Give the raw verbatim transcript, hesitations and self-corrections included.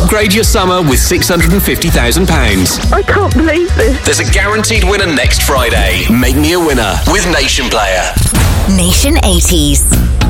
Upgrade your summer with six hundred fifty thousand pounds. I can't believe this. There's a guaranteed winner next Friday. Make me a winner with Nation Player. Nation eighties.